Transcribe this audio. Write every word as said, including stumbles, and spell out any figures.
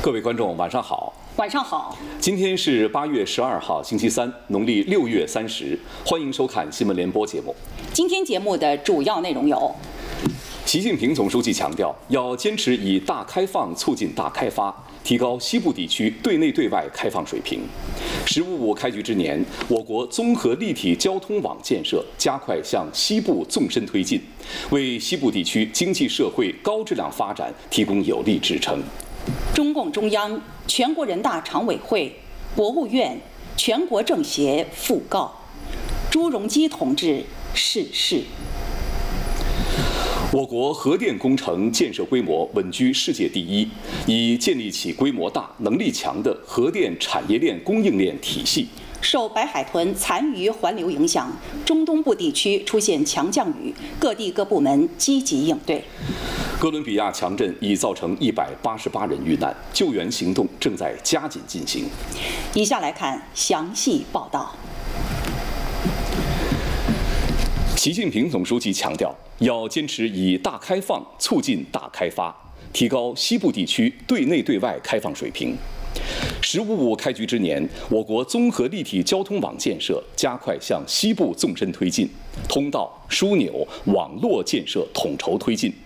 各位观众，晚上好。 晚上好。 今天是八月十二号，星期三，农历六月三十。欢迎收看新闻联播节目。 今天节目的主要内容有： 习近平总书记强调，要坚持以大开放促进大开发，提高西部地区对内对外开放水平。十五五开局之年，我国综合立体交通网建设加快向西部纵深推进，为西部地区经济社会高质量发展提供有力支撑。 中共中央、全国人大常委会、国务院、全国政协讣告朱镕基同志逝世。 我国核电工程建设规模稳居世界第一，已建立起规模大、能力强的核电产业链供应链体系。 受白海豚残余环流影响，中东部地区出现强降雨，各地各部门积极应对。 哥伦比亚强震已造成一百八十八人遇难，救援行动正在加紧进行。 以下来看详细报道。 习近平总书记强调，要坚持以大开放促进大开发，提高西部地区对内对外开放水平。十五五开局之年，我国综合立体交通网建设加快向西部纵深推进，通道、枢纽、网络建设统筹推进，